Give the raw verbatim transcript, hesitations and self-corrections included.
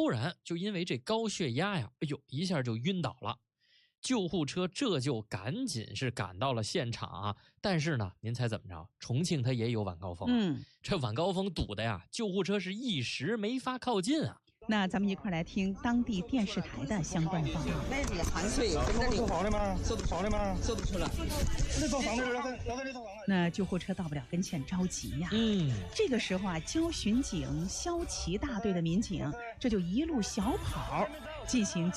突然就因为这高血压呀，哎呦，一下就晕倒了。救护车这就赶紧是赶到了现场啊，但是呢，您猜怎么着？重庆它也有晚高峰、啊， 嗯， 这晚高峰堵的呀，救护车是一时没法靠近啊。 那咱们一块来听当地电视台的相关的报道。 那这个汗水跟着流， 好的吗？ 手好的吗？手不出来。 那到房子这，老在这到房子。 那救护车到不了跟前，着急呀、啊。 嗯， 这个时候啊，交巡警骁骑大队的民警这就一路小跑进行